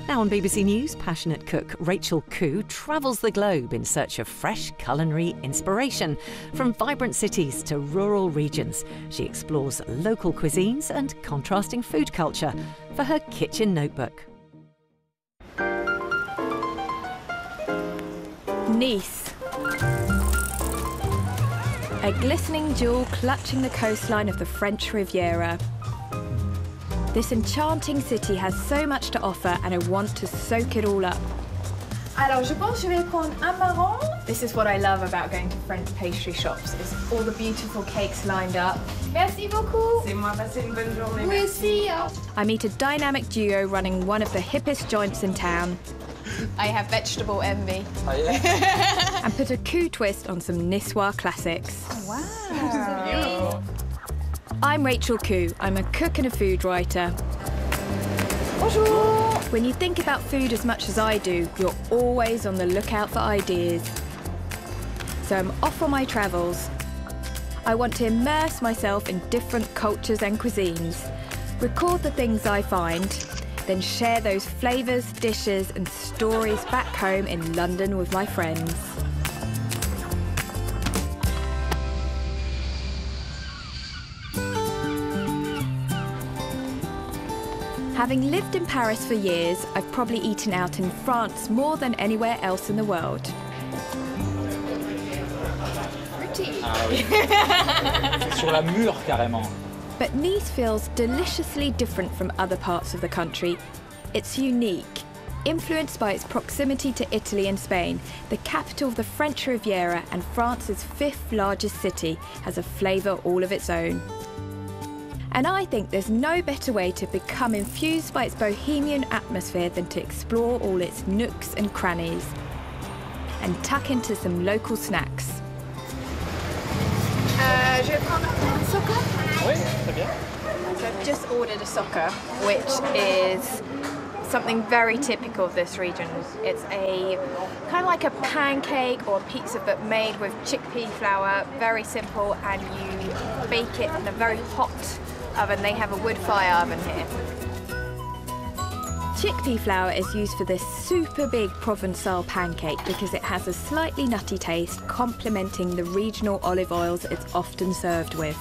Now on BBC News, passionate cook Rachel Khoo travels the globe in search of fresh culinary inspiration. From vibrant cities to rural regions, she explores local cuisines and contrasting food culture for her kitchen notebook. Nice. A glistening jewel clutching the coastline of the French Riviera. This enchanting city has so much to offer and I want to soak it all up. Alors, je pense que je vais prendre un marron. This is what I love about going to French pastry shops, is all the beautiful cakes lined up. Merci beaucoup. C'est moi, passez une bonne journée. Merci. I meet a dynamic duo running one of the hippest joints in town. I have vegetable envy. Oh, yeah. And put a Khoo twist on some Niçois classics. Wow. I'm Rachel Khoo. I'm a cook and a food writer. Bonjour. When you think about food as much as I do, you're always on the lookout for ideas. So I'm off on my travels. I want to immerse myself in different cultures and cuisines, record the things I find, then share those flavours, dishes and stories back home in London with my friends. Having lived in Paris for years, I've probably eaten out in France more than anywhere else in the world. Fruity. Ah oui. C'est sur la mûre carrément. But Nice feels deliciously different from other parts of the country. It's unique. Influenced by its proximity to Italy and Spain, the capital of the French Riviera and France's fifth largest city has a flavour all of its own. And I think there's no better way to become infused by its bohemian atmosphere than to explore all its nooks and crannies and tuck into some local snacks. Je vais prendre un soca. Oui, très bien. So I've just ordered a soca, which is something very typical of this region. It's a kind of like a pancake or a pizza but made with chickpea flour, very simple, and you bake it in a very hot oven. They have a wood fire oven here. Chickpea flour is used for this super big Provence-style pancake because it has a slightly nutty taste, complementing the regional olive oils it's often served with.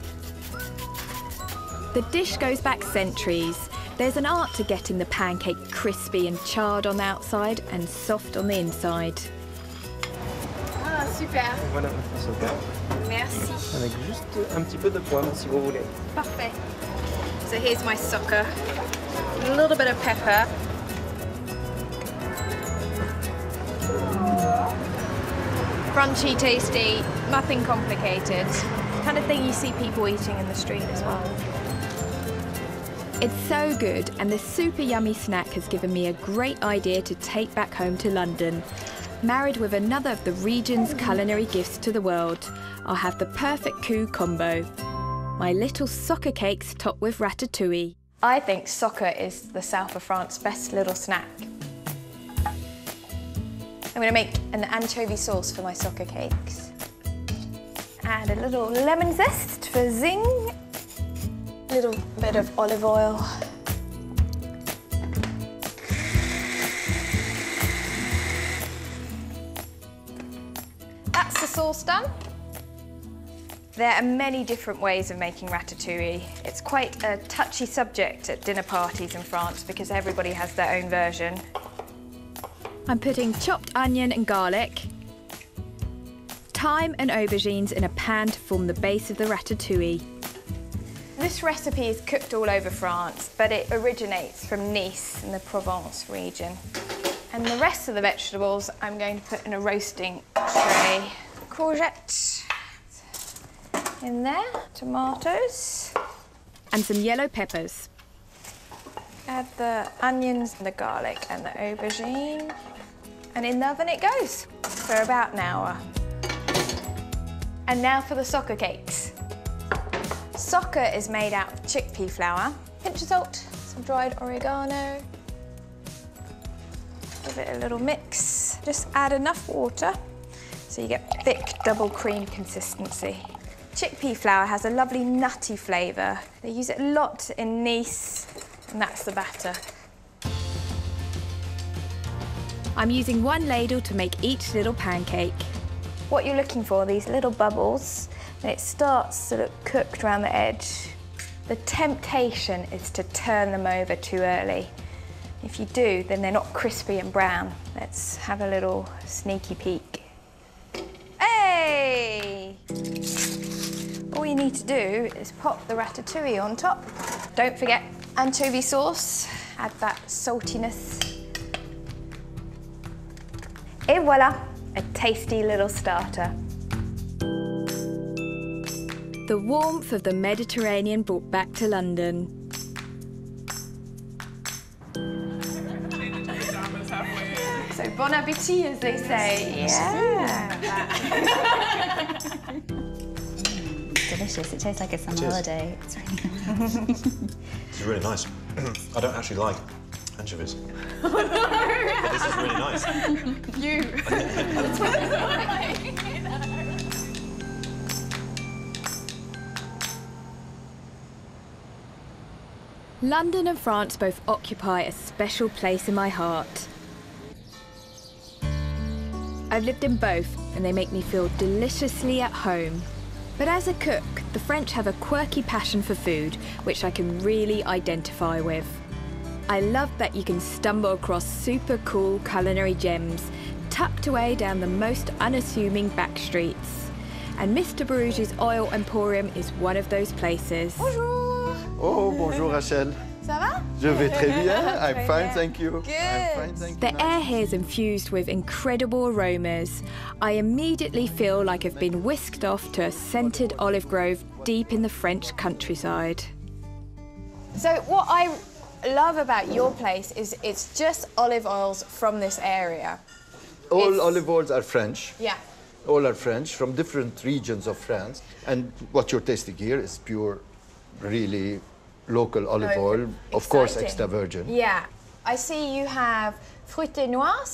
The dish goes back centuries. There's an art to getting the pancake crispy and charred on the outside and soft on the inside. Ah, super. Voilà votre soca. Merci. Avec juste un petit peu de poivre si vous voulez. Parfait. So here's my soca. A little bit of pepper. Crunchy, tasty, nothing complicated. Kind of thing you see people eating in the street as well. It's so good, and this super yummy snack has given me a great idea to take back home to London. Married with another of the region's culinary gifts to the world, I'll have the perfect Khoo combo. My little soca cakes topped with ratatouille. I think soca is the south of France's best little snack. I'm going to make an anchovy sauce for my soca cakes. Add a little lemon zest for zing. A little bit of olive oil. That's the sauce done. There are many different ways of making ratatouille. It's quite a touchy subject at dinner parties in France because everybody has their own version. I'm putting chopped onion and garlic, thyme and aubergines in a pan to form the base of the ratatouille. This recipe is cooked all over France, but it originates from Nice in the Provence region. And the rest of the vegetables I'm going to put in a roasting tray. Courgette in there, tomatoes. And some yellow peppers. Add the onions, the garlic and the aubergine. And in the oven it goes for about an hour. And now for the soca cakes. Soca is made out of chickpea flour, pinch of salt, some dried oregano. Give it a little mix. Just add enough water so you get thick double cream consistency. Chickpea flour has a lovely nutty flavour. They use it a lot in Nice, and that's the batter. I'm using one ladle to make each little pancake. What you're looking for, these little bubbles, and it starts to look cooked around the edge. The temptation is to turn them over too early. If you do, then they're not crispy and brown. Let's have a little sneaky peek. Hey! All you need to do is pop the ratatouille on top. Don't forget anchovy sauce, add that saltiness. Et voila, a tasty little starter. The warmth of the Mediterranean brought back to London. So bon appétit, as they say. Yeah. It's delicious. It tastes like a summer holiday. It's really nice. This is really nice. I don't actually like anchovies. Oh, no. This is really nice. London and France both occupy a special place in my heart. I've lived in both, and they make me feel deliciously at home. But as a cook, the French have a quirky passion for food, which I can really identify with. I love that you can stumble across super cool culinary gems, tucked away down the most unassuming back streets. And Mr. Bourrouge's Oil Emporium is one of those places. Bonjour. Oh, bonjour Rachel. Ça va? Je vais très bien. I'm fine, thank you. Good. I'm fine, thank you. The air here is infused with incredible aromas. I immediately feel like I've been whisked off to a scented olive grove deep in the French countryside. So what I love about your place is it's just olive oils from this area. All olive oils are French. Yeah. All are French from different regions of France. And what you're tasting here is pure, really local olive oil, of course extra virgin. Yeah. I see you have fruité noir.